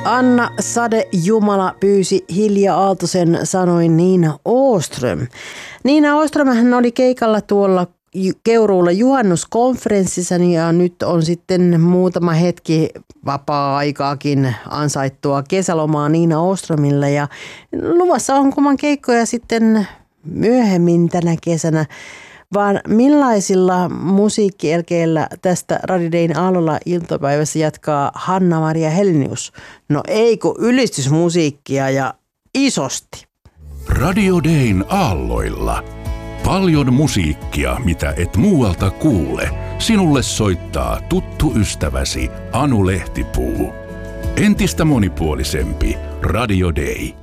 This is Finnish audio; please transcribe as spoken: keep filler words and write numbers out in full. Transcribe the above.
Anna Sade Jumala pyysi Hilja Aaltosen sanoin Niina Åström. Niina Åström oli keikalla tuolla Keuruulla juhannuskonferenssissa ja nyt on sitten muutama hetki vapaa-aikaakin ansaittua kesälomaa Niina Åströmillä ja luvassa on kuman keikkoja sitten myöhemmin tänä kesänä. Vaan millaisilla musiikkielkeillä tästä Radio Dayn aallolla iltapäivässä jatkaa Hanna-Maria Helenius? No ei kun ylistysmusiikkia ja isosti. Radio Dayn aalloilla. Paljon musiikkia, mitä et muualta kuule. Sinulle soittaa tuttu ystäväsi Anu Lehtipuu. Entistä monipuolisempi Radio Day.